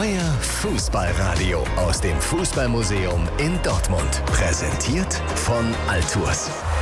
Euer Fußballradio aus dem Fußballmuseum in Dortmund. Präsentiert von Altours.